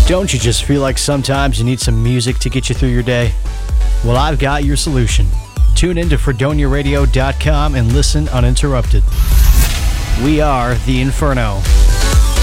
Don't you just feel like sometimes you need some music to get you through your day? Well, I've got your solution. Tune in to FredoniaRadio.com and listen uninterrupted. We are The Inferno.